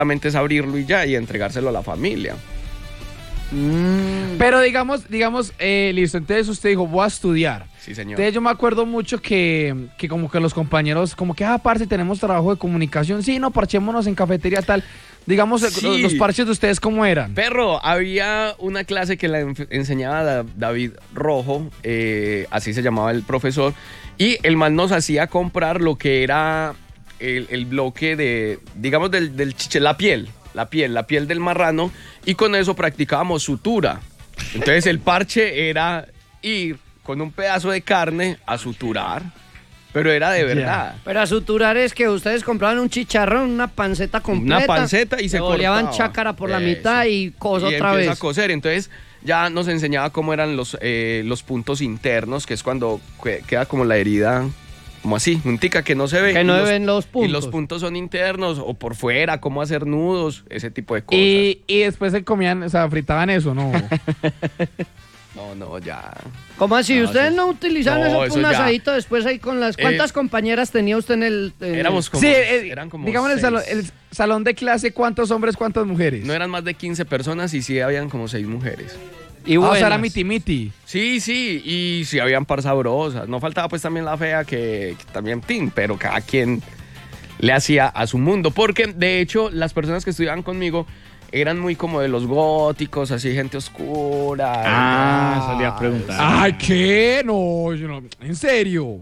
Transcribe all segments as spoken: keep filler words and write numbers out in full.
solamente es abrirlo y ya, y entregárselo a la familia. Mm. Pero digamos, digamos, eh, listo, entonces usted dijo, voy a estudiar. Sí, señor. Entonces yo me acuerdo mucho que, que como que los compañeros, como que, ah, parce, tenemos trabajo de comunicación, sí, no, parchémonos en cafetería, tal. Digamos, Sí. los, los parches de ustedes, ¿cómo eran? Perro, había una clase que la enf- enseñaba Da- David Rojo, eh, así se llamaba el profesor, y el man nos hacía comprar lo que era el, el bloque de, digamos, del, del chiche, la piel, la piel, la piel del marrano, y con eso practicábamos sutura. Entonces el parche era ir con un pedazo de carne a suturar, pero era de verdad. Pero a suturar es que ustedes compraban un chicharrón, una panceta completa. Una panceta y se le boleaban cortaba. chácara por la Eso. mitad y cosa Y otra empieza vez. a coser. Entonces ya nos enseñaba cómo eran los, eh, los puntos internos, que es cuando que- queda como la herida, como así, un tica que no se ve. Que y no se ven los puntos. Y los puntos son internos o por fuera, cómo hacer nudos, ese tipo de cosas. Y, y después se comían, o sea, fritaban eso, ¿no? No, no, ya. ¿Cómo así? No, ¿Ustedes eso- no utilizaban no, eso eso por un ya. asadito después ahí con las... ¿Cuántas Eh, compañeras tenía usted en el...? en el- Éramos como, sí, eh, eran como digamos, el seis. salón, el salón de clase, ¿cuántos hombres, cuántas mujeres? No eran más de quince personas y sí habían como seis mujeres. Y Ah, o sea, buenas. era miti miti. Sí, sí, y sí habían par sabrosas. No faltaba pues también la fea que, que también, tin, pero cada quien le hacía a su mundo. Porque de hecho las personas que estudiaban conmigo eran muy como de los góticos, así gente oscura. Ah, eso le iba a preguntar. Ay, ¿qué? No, yo no, en serio.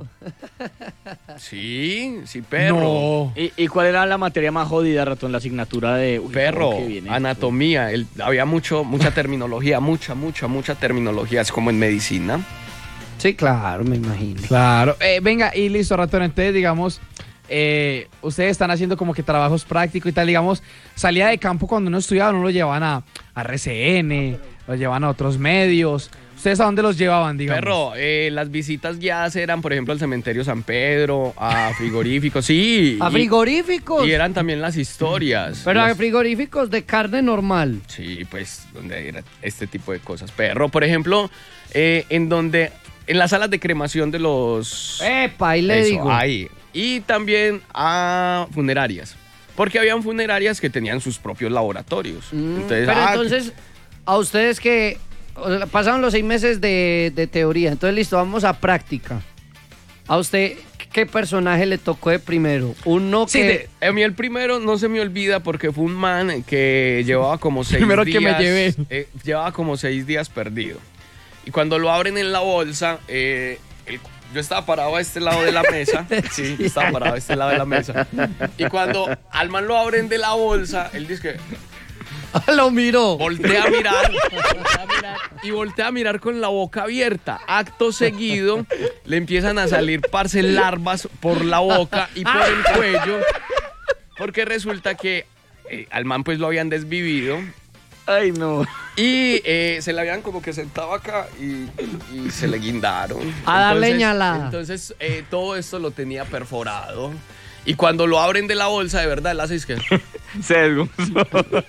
Sí, sí, perro. No. ¿Y, y cuál era la materia más jodida, Ratón? La asignatura de... Uy, Perro, no, qué bien esto. anatomía, el- había mucho, mucha terminología, mucha, mucha, mucha terminología, es como en medicina. Sí, claro, me imagino. Claro. Eh, venga, y listo, ratón. Entonces, digamos, eh, ustedes están haciendo como que trabajos prácticos y tal. Digamos, salía de campo cuando uno estudiaba, no lo llevaban a, a R C N, lo llevaban a otros medios. ¿Ustedes a dónde los llevaban, digamos? Perro, eh, las visitas guiadas eran, por ejemplo, al cementerio San Pedro, a frigoríficos, sí. ¿A y- frigoríficos? Y eran también las historias. Pero a Las- frigoríficos de carne normal. Sí, pues, donde era este tipo de cosas. Perro, por ejemplo, eh, en donde, en las salas de cremación de los... Epa, ahí le Eso, digo. ahí. Y también a funerarias. Porque habían funerarias que tenían sus propios laboratorios. Mm, Entonces, pero ah, entonces, a ustedes que o sea, pasaron los seis meses de, de teoría, entonces listo, vamos a práctica. ¿A usted qué personaje le tocó de primero? Uno sí, que... de- a mí el primero no se me olvida porque fue un man que llevaba como seis Primero días. que me llevé. eh, llevaba como seis días perdido. Y cuando lo abren en la bolsa, eh, el- yo estaba parado a este lado de la mesa. Sí, yo estaba parado a este lado de la mesa. Y cuando al man lo abren de la bolsa, él dice que lo miró. voltea a mirar, voltea a mirar y voltea a mirar con la boca abierta. Acto seguido, le empiezan a salir parce larvas por la boca y por el cuello, porque resulta que eh, al man pues lo habían desvivido Ay, no. y eh, se le habían como que sentado acá y, y se le guindaron. A darle Entonces- ñalada. Entonces eh, todo esto lo tenía perforado. Y cuando lo abren de la bolsa, de verdad, él hace es que... Se desgonzó.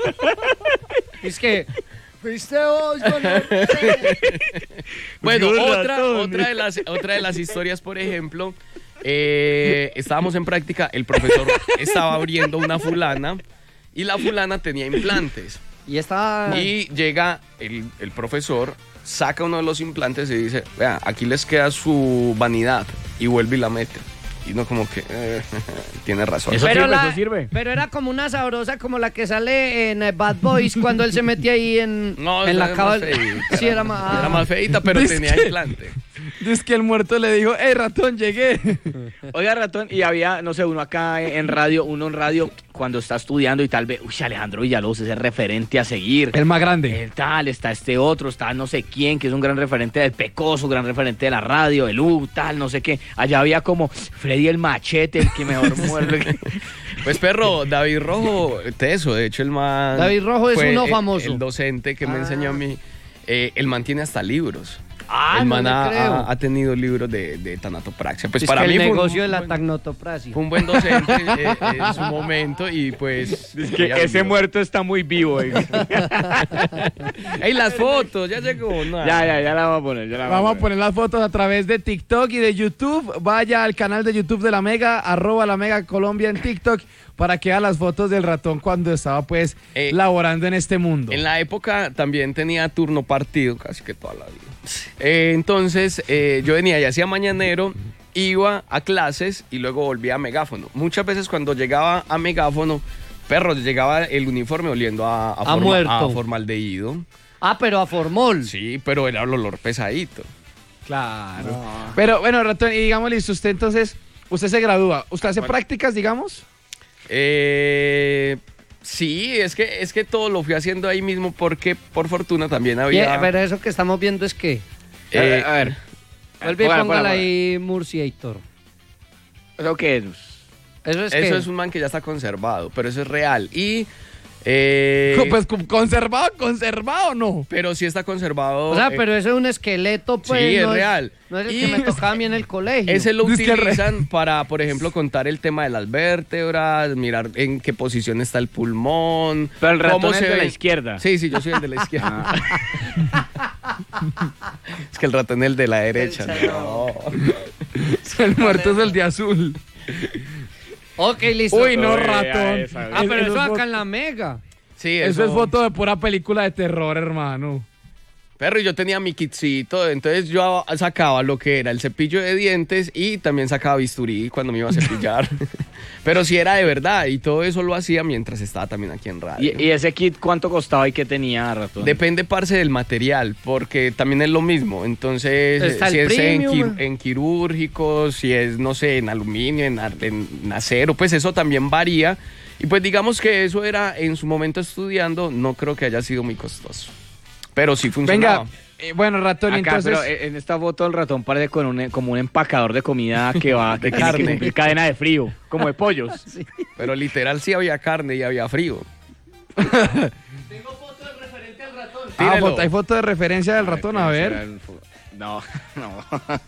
Es que... ¿Fuiste vos, yo no sé. Bueno, Qué otra, ratón. otra, de las, otra de las historias, por ejemplo, eh, estábamos en práctica, el profesor estaba abriendo una fulana y la fulana tenía implantes. Y estaba... Y llega el, el profesor, saca uno de los implantes y dice, vea, aquí les queda su vanidad, y vuelve y la mete. Y no como que, eh, tiene razón. Eso pero, sirve, la- eso sirve. pero era como una sabrosa como la que sale en eh, Bad Boys cuando él se metía ahí en, No, en esa la era cava. más feíta, Sí, era más... Era más feita, pero Dice tenía que- implante. Es que el muerto le dijo, hey, ratón, llegué. Oiga, Ratón, y había, no sé, uno acá en radio, uno en radio, cuando está estudiando y tal vez, uy, Alejandro Villalobos es el referente a seguir. El más grande. El tal, está este otro, está no sé quién, que es un gran referente del Pecoso, gran referente de la radio, el U, tal, no sé qué. Allá había como Freddy el Machete, el que mejor muerde. Pues perro, David Rojo, teso, de hecho el man... David Rojo es fue uno el- famoso. El docente que me Ah. enseñó a mí, eh, él mantiene hasta libros. Ah, el no man le ha, creo. ha- ha tenido libros de, de tanatopraxia. Pues es para que mí el fue un- negocio de un la buen- tacnotoprasia. fue un buen docente eh, en su momento y pues... Es que muy ese admiro. muerto está muy vivo. eh. ¡Ey, las fotos! Ya llegó. No. ya, ya, ya la vamos a poner. Ya la Vamos a poner las fotos a través de TikTok y de YouTube. Vaya al canal de YouTube de La Mega, arroba La Mega Colombia en TikTok, para que vea las fotos del ratón cuando estaba pues Eh, laborando en este mundo. En la época también tenía turno partido, casi que toda la vida. Eh, entonces eh, yo venía y hacía mañanero, iba a clases y luego volvía a megáfono. Muchas veces cuando llegaba a megáfono, perro, llegaba el uniforme oliendo a, A muerto. a formaldehído. Ah, pero a formol. Sí, pero era el olor pesadito. Claro. Pero bueno, ratón, y digamos, listo, usted entonces, usted se gradúa. ¿Usted hace Bueno. prácticas, digamos? Eh, sí, es que, es que todo lo fui haciendo ahí mismo porque por fortuna también Y, había... eh, pero eso que estamos viendo es que. eh, a ver. Vuelve y Póngala, póngala póngala. ahí, Murciator. ¿Eso qué es? Eso es eso que. es un man que ya está conservado, pero eso es real. Y... eh, Co- Pues co- conservado, conservado, no. pero sí está conservado. O sea, eh, pero eso es un esqueleto, pues. Sí, es no real. No es el Y- que me tocaba a mí en el colegio. ese lo Es que re- utilizan para, por ejemplo, contar el tema de las vértebras, mirar en qué posición está el pulmón. Pero el ratón cómo es se de la ve- izquierda. Sí, sí, yo soy el de la izquierda. Ah. Es que el ratón es el de la derecha. No. El muerto es el de azul. Ok, listo. Uy, no, Uy, ratón. a esa, Ah, pero Eso eso es acá fo- en la mega. Sí, Eso es foto de pura película de terror, hermano. Perro, y yo tenía mi kitcito, entonces yo sacaba lo que era el cepillo de dientes y también sacaba bisturí cuando me iba a cepillar. Pero sí era de verdad y todo eso lo hacía mientras estaba también aquí en radio. ¿Y, y ese kit cuánto costaba y qué tenía, ratón? Depende, parce, del material, porque también es lo mismo. Entonces, Está si el es en, premium. quir- en quirúrgico, si es, no sé, en aluminio, en, ar- en acero, pues eso también varía. Y pues digamos que eso era en su momento estudiando, no creo que haya sido muy costoso. Pero sí funcionaba. Venga, eh, bueno, ratón, Acá, entonces... pero en esta foto el ratón parece con un, como un empacador de comida que va que tiene que carne. cumplir cadena de frío, como de pollos. Pero literal sí había carne y había frío. Tengo foto del referente al ratón. Ah, Tírelo. foto- hay foto de referencia del ratón, a ver. No, no.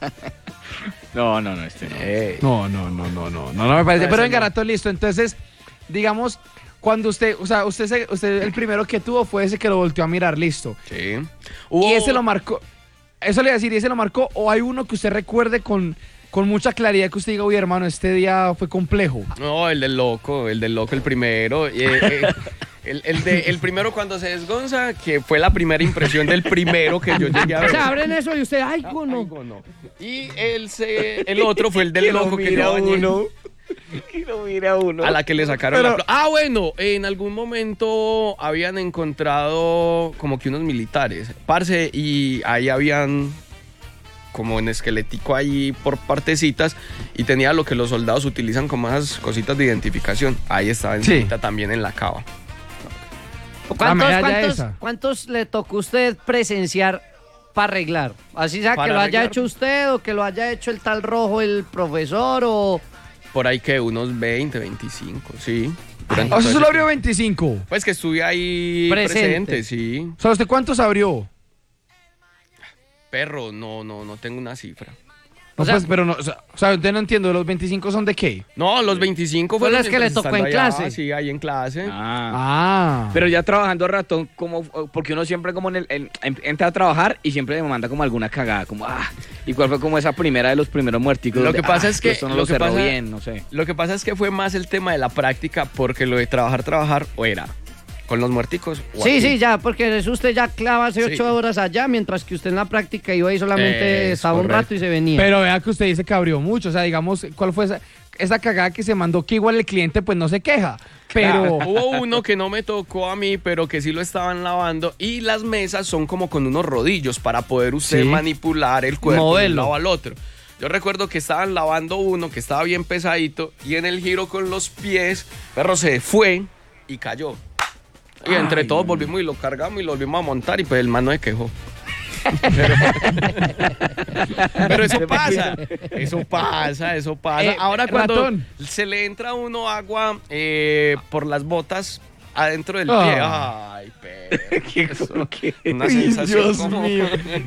No, no, no, este no. Eh, No, no, no, no, no, no, no me parece. No, Pero ese venga, no. ratón, listo. Entonces, digamos, cuando usted, o sea, usted, se- usted el primero que tuvo fue ese que lo volteó a mirar, listo. sí. Y ese lo marcó. Eso le iba a decir, ¿y ese lo marcó? ¿O hay uno que usted recuerde con, con mucha claridad que usted diga, uy, hermano, este día fue complejo? No, el del loco, el del loco, el primero. eh, eh, el, el de, el primero cuando se desgonza, que fue la primera impresión del primero que yo llegué a O ver. sea, abren eso y usted, ay, Ah, no. algo no. Y el, se- el otro fue el del Que lo loco que mira yo bañé. uno. Que lo mira uno. A la que le sacaron Pero- la pla- Ah, bueno, en algún momento habían encontrado como que unos militares, parce, y ahí habían como en esquelético ahí por partecitas y tenía lo que los soldados utilizan como esas cositas de identificación. Ahí estaba Sí. encima también en la cava. La ¿Cuántos, medalla cuántos, esa. cuántos le tocó a usted presenciar para arreglar? Así sea Para que lo haya arreglar. hecho usted o que lo haya hecho el tal rojo, el profesor o... Por ahí que unos veinte, veinticinco, sí. Durante O todo sea, ese solo abrió tiempo. veinticinco. Pues que estuve ahí Presente. presente, sí. O sea, ¿usted cuántos abrió? Perro, no, no, no tengo una cifra. No, O sea- pues, pero no, o sea, o sea, usted no entiendo, ¿los veinticinco son de qué? No, los veinticinco Fue fueron las que le mientras tocó en estando allá, clase. Sí, ahí en clase. Ah. Ah. Pero ya trabajando ratón, como, porque uno siempre como en el, en- en- entra a trabajar y siempre me manda como alguna cagada, como, ah, ¿y cuál fue como esa primera de los primeros muerticos? Lo donde, que pasa ah, es que- esto no lo lo, que cerró pasa- bien, no sé. Lo que pasa es que fue más el tema de la práctica, porque lo de trabajar, trabajar, o era con los muerticos. O Sí, aquí. sí, ya, porque eso usted ya clava hace Sí. ocho horas allá, mientras que usted en la práctica iba ahí solamente Es estaba un correcto. rato y se venía. Pero vea que usted dice que abrió mucho. O sea, digamos, ¿cuál fue esa, esa cagada que se mandó? Que igual el cliente pues no se queja. Pero... Hubo uno que no me tocó a mí, pero que sí lo estaban lavando. Y las mesas son como con unos rodillos para poder usted Sí. manipular el cuerpo de un Moverlo. lado al otro. Yo recuerdo que estaban lavando uno que estaba bien pesadito y en el giro con los pies, perro se fue y cayó. Y entre Ay, todos volvimos y lo cargamos y lo volvimos a montar y pues el man no se quejó. Pero, pero eso pasa, eso pasa, eso pasa. Eh, Ahora cuando ratón. se le entra a uno agua eh, por las botas, adentro del Ah. pie. Ay, pero. ¿Qué, cómo que? Una sensación Dios como- mío.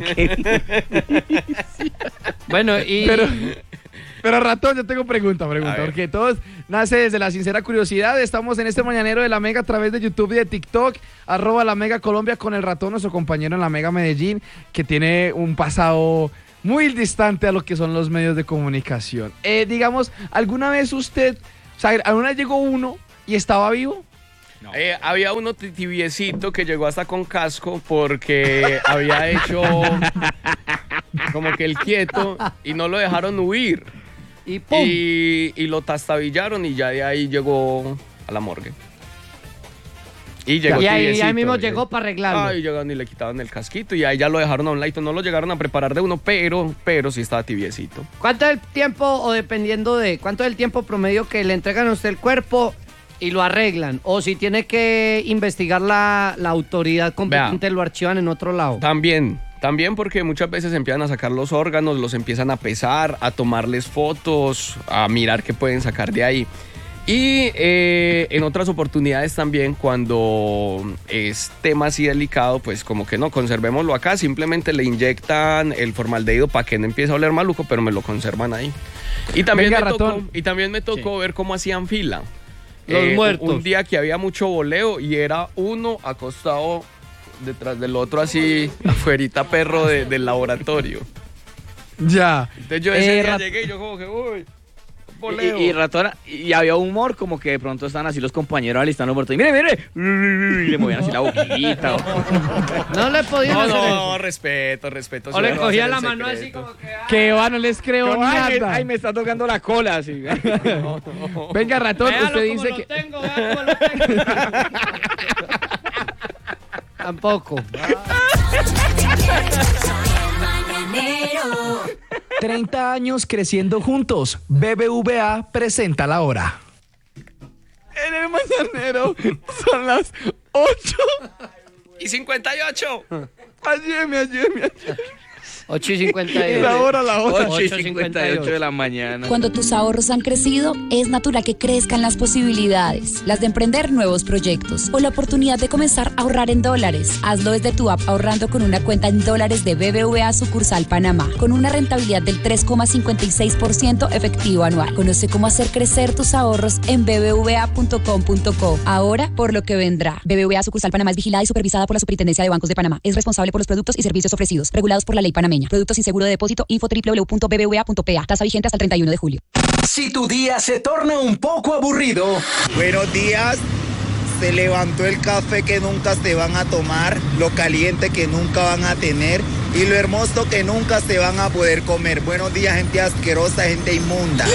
Bueno, y Pero, pero ratón, yo tengo pregunta, A pregunta, ver. porque todo nace desde la sincera curiosidad. Estamos en este mañanero de la Mega a través de YouTube y de TikTok, arroba la Mega Colombia con el ratón, nuestro compañero en la Mega Medellín, que tiene un pasado muy distante a lo que son los medios de comunicación. Eh, digamos, ¿alguna vez usted, o sea, alguna vez llegó uno y estaba vivo? Eh, había uno ti- tibiecito que llegó hasta con casco porque había hecho como que el quieto y no lo dejaron huir. y pum. Y, y lo tastabillaron y ya de ahí llegó a la morgue. Y llegó Y ahí, y tibiecito, ahí mismo y- llegó para arreglarlo. Ay, llegaron y le quitaban el casquito y ahí ya lo dejaron a un lado. No lo llegaron a preparar de uno, pero, pero sí estaba tibiecito. ¿Cuánto es el tiempo, o dependiendo de, cuánto es el tiempo promedio que le entregan a usted el cuerpo y lo arreglan? O si tiene que investigar la, la autoridad competente, lo archivan en otro lado. También, también porque muchas veces empiezan a sacar los órganos, los empiezan a pesar, a tomarles fotos, a mirar qué pueden sacar de ahí. Y eh, en otras oportunidades también, cuando es tema así delicado, pues como que no, conservémoslo acá, simplemente le inyectan el formaldehído para que no empiece a oler maluco, pero me lo conservan ahí. Y también, Venga, me, tocó, ratón. y también me tocó ver cómo hacían fila. Los un- muertos. Un día que había mucho voleo y era uno acostado detrás del otro así, afuerita perro de- del laboratorio. Ya. Entonces yo ese Eh, día rat- llegué y yo como que, uy, Y, voleo. y, y ratón, y había humor como que de pronto están así los compañeros alistando los muertos. Y mire, mire. Y le movían así la boquita. o- No le podían No, hacer no, eso. respeto, respeto. O sí, le no va a cogía ser la el mano así secreto. como que... ah. Que va, no les creo Como, ay, nada. ay, me está tocando la cola. Así. Venga, ratón, Véalo usted como dice lo que... tengo, vea cómo lo tengo. Tampoco. treinta años creciendo juntos. B B V A presenta la hora. En el mañanero son las ocho. Y cincuenta y ocho. Ayúdeme, ayúdeme, ayúdeme. ocho y cincuenta y La hora, la hora. ocho y cincuenta y ocho de la mañana. Cuando tus ahorros han crecido, es natural que crezcan las posibilidades, las de emprender nuevos proyectos o la oportunidad de comenzar a ahorrar en dólares. Hazlo desde tu app ahorrando con una cuenta en dólares de B B V A sucursal Panamá, con una rentabilidad del tres coma cincuenta y seis por ciento efectivo anual. Conoce cómo hacer crecer tus ahorros en b b v a punto com punto co. Ahora por lo que vendrá. B B V A sucursal Panamá es vigilada y supervisada por la Superintendencia de Bancos de Panamá. Es responsable por los productos y servicios ofrecidos, regulados por la ley panameña. Productos sin seguro de depósito. Info doble u doble u doble u punto b b v a punto p a. Tasa vigente hasta el treinta y uno de julio. Si tu día se torna un poco aburrido, Buenos días. Se levantó el café que nunca se van a tomar, lo caliente que nunca van a tener y lo hermoso que nunca se van a poder comer. Buenos días, gente asquerosa, gente inmunda.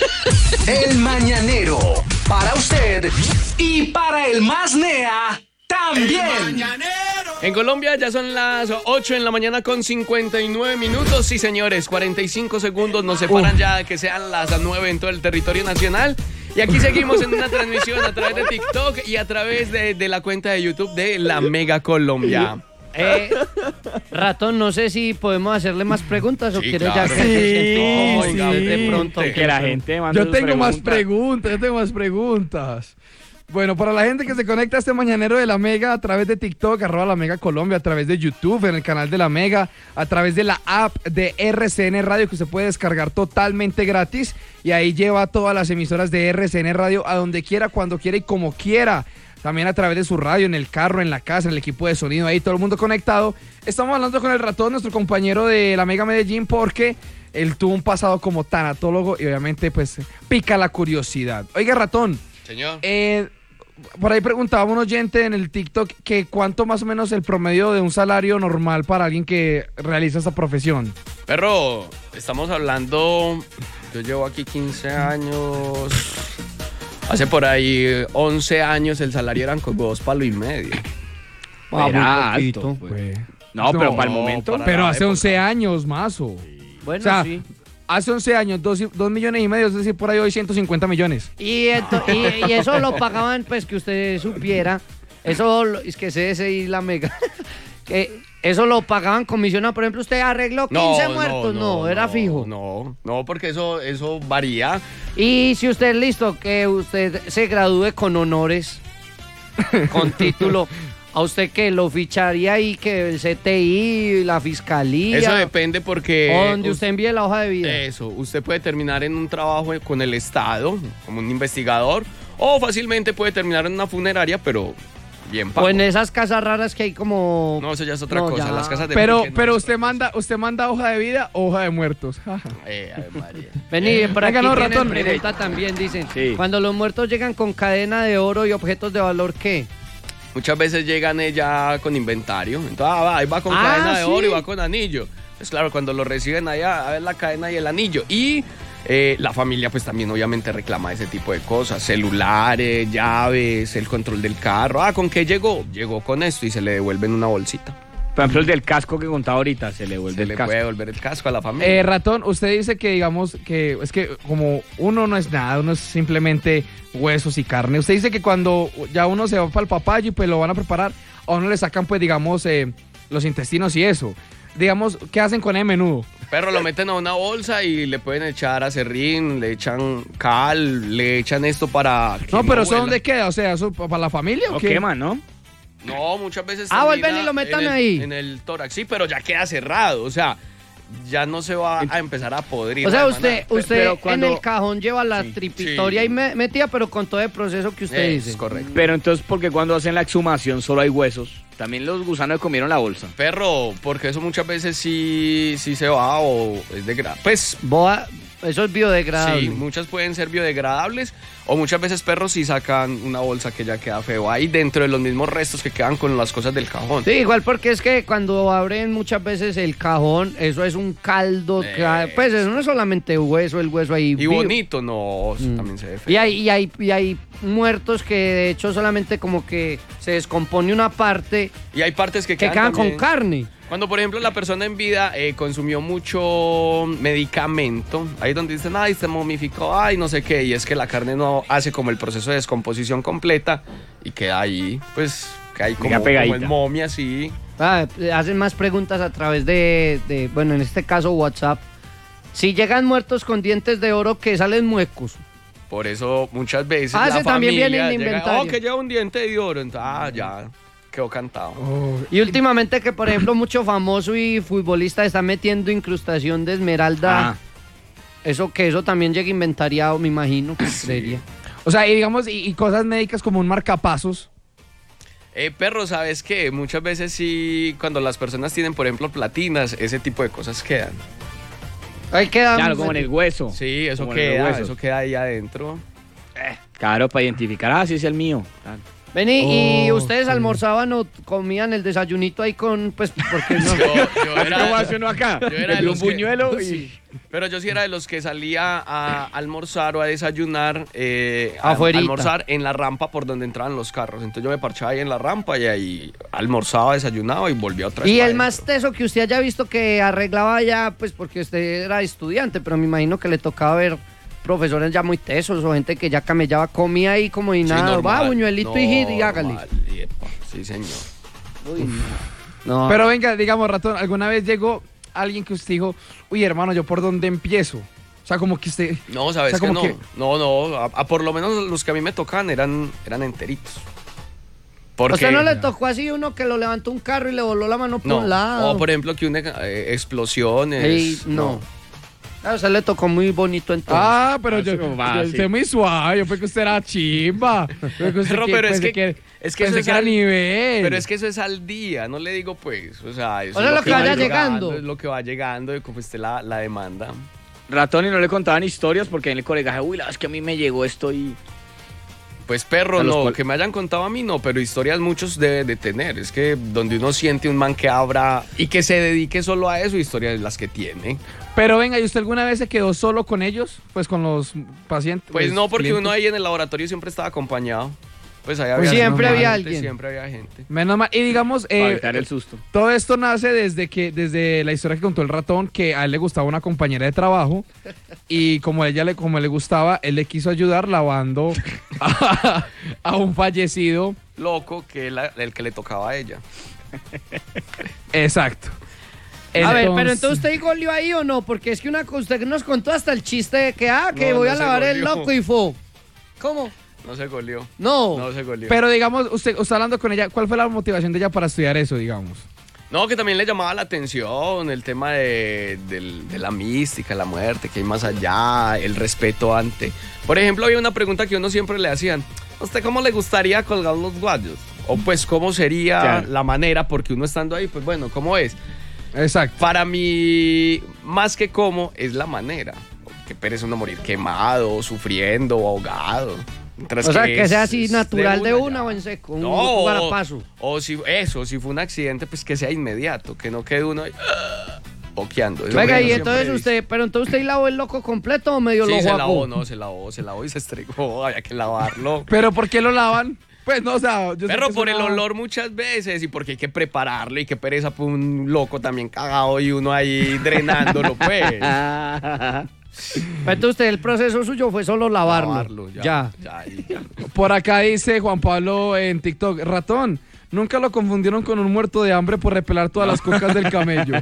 el mañanero, para usted y para el más nea también. En Colombia ya son las ocho en la mañana con cincuenta y nueve minutos. Sí, señores, cuarenta y cinco segundos nos separan ya de que sean las nueve en todo el territorio nacional. Y aquí seguimos en una transmisión a través de TikTok y a través de, de la cuenta de YouTube de La Mega Colombia. Eh, ratón, no sé si podemos hacerle más preguntas o Sí, quiere claro. ya que se siente Sí, cómodo sí. de pronto. Que la gente mande Yo sus tengo más preguntas. preguntas, yo tengo más preguntas. Bueno, para la gente que se conecta a este mañanero de la Mega a través de TikTok, arroba la Mega Colombia, a través de YouTube, en el canal de la Mega, a través de la app de R C N Radio que usted puede descargar totalmente gratis y ahí lleva todas las emisoras de R C N Radio a donde quiera, cuando quiera y como quiera. También a través de su radio, en el carro, en la casa, en el equipo de sonido, ahí todo el mundo conectado. Estamos hablando con el ratón, nuestro compañero de la Mega Medellín, porque él tuvo un pasado como tanatólogo y obviamente pues pica la curiosidad. Oiga, ratón, Señor. eh, por ahí preguntaba un oyente en el TikTok que cuánto más o menos el promedio de un salario normal para alguien que realiza esta profesión. Perro, estamos hablando, yo llevo aquí quince años, hace por ahí once años el salario eran como dos palos y medio. Ah, muy Era poquito. alto, pues. No, pero No, para el momento. para- Pero la hace época. once años, mazo. Bueno, O sea, sí. hace once años, dos, dos millones y medio, es decir, por ahí hoy ciento cincuenta millones. Y, ento- y, y eso lo pagaban, pues que usted supiera. Eso lo- es que sé ese y la Mega. Que eso lo pagaban comisionado. Por ejemplo, usted arregló quince muertos. No, era fijo. No, no, porque eso, eso varía. Y si usted listo, que usted se gradúe con honores. con título, ¿a usted qué? ¿Lo ficharía ahí que el C T I, la fiscalía? Eso depende porque... O donde usted envíe la hoja de vida. Eso, usted puede terminar en un trabajo con el Estado, como un investigador, o fácilmente puede terminar en una funeraria, pero bien pago. O en esas casas raras que hay como... No, eso ya es otra No, cosa, ya. las casas de Pero, Enrique no pero es usted otra manda, usted manda hoja de vida o hoja de muertos. cosa. Eh, Ave María. Vení, por aquí Venga, no, tienen ratón. pregunta también, dicen. Sí. Cuando los muertos llegan con cadena de oro y objetos de valor, ¿qué? Muchas veces llegan ella con inventario, entonces ah, va, ahí va con Ah, cadena de sí. oro y va con anillo. Pues claro, cuando lo reciben allá, a ver la cadena y el anillo. Y eh, la familia pues también obviamente reclama ese tipo de cosas, celulares, llaves, el control del carro. Ah, ¿con qué llegó? Llegó con esto y se le devuelve en una bolsita. Por ejemplo, el del casco que contaba ahorita, se le vuelve Se el le casco. puede devolver el casco a la familia. Eh, ratón, usted dice que digamos que es que como uno no es nada, uno es simplemente huesos y carne. Usted dice que cuando ya uno se va para el papayo y pues lo van a preparar, a uno le sacan pues digamos eh, los intestinos y eso. Digamos, ¿qué hacen con el menudo? Perro lo meten a una bolsa y le pueden echar acerrín, le echan cal, le echan esto para que No, pero ¿eso huela. dónde queda? O sea, ¿eso para la familia o Lo qué? queman, ¿no? No, muchas veces Ah, termina vuelven y lo metan en el- ahí. En el tórax, sí, pero ya queda cerrado, o sea, ya no se va a empezar a podrir. O sea, la usted, empanada. usted pero cuando- en el cajón lleva la Sí. tripitoria Sí. y me- metida, pero con todo el proceso que usted Es dice. correcto. Pero entonces, ¿por qué cuando hacen la exhumación solo hay huesos? También los gusanos comieron la bolsa. Perro, porque eso muchas veces sí, sí se va o es degradable. Pues Boa, eso es biodegradable. sí, muchas pueden ser biodegradables o muchas veces perros sí sacan una bolsa que ya queda feo ahí dentro de los mismos restos que quedan con las cosas del cajón. Sí, igual porque es que cuando abren muchas veces el cajón, eso es un caldo. que- Eh. pues eso no es solamente hueso, el hueso ahí. Y vivo. bonito, no, eso Mm. también se ve feo. Y hay, y, hay, y hay muertos que de hecho solamente como que se descompone una parte Y hay partes que que quedan quedan con también- carne. Cuando, por ejemplo, la persona en vida eh, consumió mucho medicamento, ahí donde dicen, ay, se momificó, ay, no sé qué, y es que la carne no hace como el proceso de descomposición completa y queda ahí, pues, que hay como, Queda como pegadita. el momia, así. Ah, hacen más preguntas a través de, de, bueno, en este caso WhatsApp. Si llegan muertos con dientes de oro que salen muecos. Por eso muchas veces Ah, la ese también familia viene en el llega, inventario. oh, que lleva un diente de oro, entonces, ah, ya, quedó cantado. Oh, Y últimamente que, por ejemplo, mucho famoso y futbolista está metiendo incrustación de esmeralda. Ah. Eso que eso también llega inventariado, me imagino. Creería. o sea, y digamos, y, y cosas médicas como un marcapasos. Eh, perro, ¿sabes qué? Muchas veces sí, cuando las personas tienen, por ejemplo, platinas, ese tipo de cosas quedan. Ahí queda. Claro, como en el hueso. Sí, eso Como en el queda, hueso. eso queda ahí adentro. Claro, para identificar, ah, sí es el mío. Claro. Vení, ¿y Oh, ustedes sí. almorzaban o comían el desayunito ahí con, pues, porque no? Yo, yo era, ¿Cómo hace uno acá? yo era de un los que- buñuelo y... Sí. Pero yo sí era de los que salía a almorzar o a desayunar, eh, a, Afuerita. almorzar en la rampa por donde entraban los carros. Entonces yo me parchaba ahí en la rampa y ahí almorzaba, desayunaba y volvía otra vez. Y pa' el adentro. más teso que usted haya visto que arreglaba ya, pues porque usted era estudiante, pero me imagino que le tocaba ver profesores ya muy tesos o gente que ya camellaba, comía ahí como y Sí, nada, normal. va, buñuelito y gir y hágale. Normal, y epa, sí, señor. Uy, no. Pero venga, digamos, ratón, ¿alguna vez llegó alguien que usted dijo, uy, hermano, ¿yo por dónde empiezo? O sea, como que usted... No, sabes O sea, que como no. que- No, no, a, a por lo menos los que a mí me tocaban eran, eran enteritos. ¿A Porque usted no le tocó así uno que lo levantó un carro y le voló la mano por no, un lado? o por ejemplo que una eh, explosiones. Ey, no. A usted le tocó muy bonito entonces. Ah, pero yo, Eso yo va, sí. usted muy suave, yo pensé que usted era chimba. Yo pensé que usted Pero- pero es pensé que- es que pensé eso es que era al- nivel. Pero es que eso es al día, no le digo pues, o sea, eso O sea, es lo que va vaya llegando. Es lo que va llegando y como esté la, la demanda. Ratón y no le contaban historias porque en el colegaje, uy, la verdad es que a mí me llegó esto y... Pues perro, A los no, cual- que me hayan contado a mí no, pero historias muchos debe de tener. Es que donde uno siente un man que abra y que se dedique solo a eso, historias las que tiene. Pero venga, ¿y usted alguna vez se quedó solo con ellos? Pues con los pacientes. Pues no, porque clientes? uno ahí en el laboratorio siempre estaba acompañado. Pues ahí Pues había siempre gente, había alguien. Siempre había gente. Menos mal. Y digamos, Para eh, evitar el susto. todo esto nace desde que, desde la historia que contó el ratón, que a él le gustaba una compañera de trabajo y como a ella le, como le gustaba, él le quiso ayudar lavando a, a un fallecido. Loco que la- el que le tocaba a ella. Exacto. A ver, pero entonces usted goleó ahí o no, porque es que una cosa, usted nos contó hasta el chiste de que, ah, que No, voy no a se lavar el goleó. loco y fue. ¿Cómo? No se goleó. No. No se goleó. Pero digamos, usted, usted hablando con ella, ¿cuál fue la motivación de ella para estudiar eso, digamos? No, que también le llamaba la atención el tema de, del- de la mística, la muerte, que hay más allá, el respeto ante. Por ejemplo, había una pregunta que uno siempre le hacían. ¿A usted cómo le gustaría colgar los guayos? O pues, ¿cómo sería Claro. la manera? Porque uno estando ahí, pues bueno, ¿cómo es? Exacto. Para mí, más que cómo, es la manera. Qué pereza uno morir quemado, sufriendo, ahogado. Mientras O sea, que es- sea así es natural de una, ya. o en seco, un No, guarapazo. O si eso, si fue un accidente, pues que sea inmediato, que no quede uno ahí, ah, boqueando. Eso Venga, uno y siempre entonces dice. usted, pero entonces usted lavó el loco completo o medio lo Sí, se guaco? lavó, no, se lavó, se lavó y se estregó, había que lavarlo. ¿Pero por qué lo lavan? Pues no, o sea, yo sé Perro, que es por el una- olor muchas veces y porque hay que prepararlo y qué pereza por un loco también cagado y uno ahí drenándolo, pues. Pero entonces usted, el proceso suyo fue solo lavarlo. Lavarlo, ya. Ya. Ya, y ya. Por acá dice Juan Pablo en TikTok, ratón, nunca lo confundieron con un muerto de hambre por repelar todas las cocas del camello.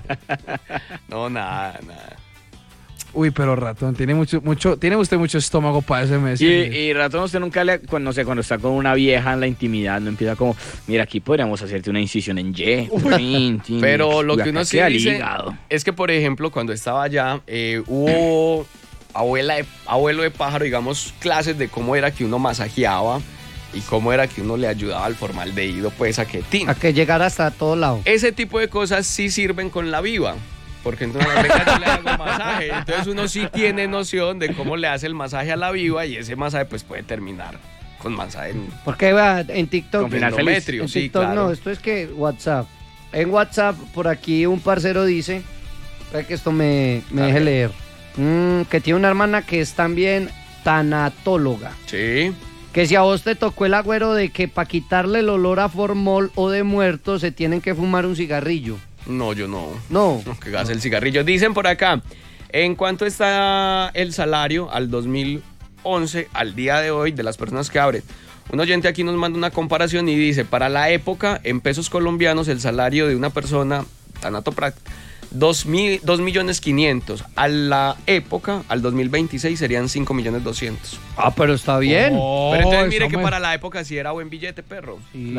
No, nada, nada. Uy, pero ratón, tiene mucho, mucho, tiene usted mucho estómago para ese mes. Y, y ratón, usted nunca le, cuando, no sé, cuando está con una vieja en la intimidad, no empieza como, mira, aquí podríamos hacerte una incisión en Y. Tin, tin. Pero lo Uy, que acá uno sí queda el dice hígado. es que, por ejemplo, cuando estaba allá, eh, hubo abuela de- abuelo de pájaro, digamos, clases de cómo era que uno masajeaba y cómo era que uno le ayudaba al formaldehído, pues, a que tin. A que llegara hasta todo lado. Ese tipo de cosas sí sirven con la viva. Porque entonces venga, yo le hago masaje. Entonces uno sí tiene noción de cómo le hace el masaje a la viva y ese masaje pues puede terminar con masaje en Porque vea, en TikTok. Con final feliz. endometrio, En sí, TikTok claro. no, esto es que WhatsApp. En WhatsApp, por aquí un parcero dice, para que esto me, me A deje ver. leer, Mm, que tiene una hermana que es también tanatóloga. Sí. Que si a vos te tocó el agüero de que para quitarle el olor a formol o de muerto se tienen que fumar un cigarrillo. No, yo no. No. No, que gase el cigarrillo. Dicen por acá, ¿en cuánto está el salario al dos mil once, al día de hoy, de las personas que abren? Un oyente aquí nos manda una comparación y dice, para la época, en pesos colombianos, el salario de una persona tanatopráctica, dos millones quinientos. A la época, al dos mil veintiséis, serían cinco millones doscientos. Ah, pero está bien. Oh, Pero entonces mire está que muy- para la época sí era buen billete, perro.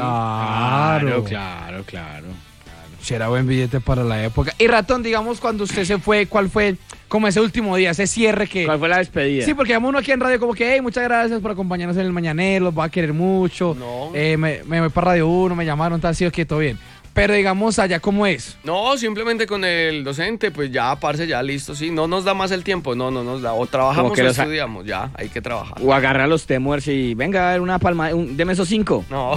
Claro, claro, claro. Sí, era buen billete para la época. Y ratón, digamos, cuando usted se fue, ¿cuál fue como ese último día, ese cierre que... ¿Cuál fue la despedida? Sí, porque digamos uno aquí en radio como que, hey, muchas gracias por acompañarnos en el Mañanero, los va a querer mucho. No. Eh, me, me voy para Radio uno, me llamaron, tal, sí, ok, todo bien. Pero digamos, allá, ¿cómo es? No, simplemente con el docente, pues ya, parce, ya listo, sí. No nos da más el tiempo, no, no nos da. O trabajamos Como que o los ha- estudiamos, ya, hay que trabajar. O agarra los temores y venga a ver una palma, un, deme esos cinco. No.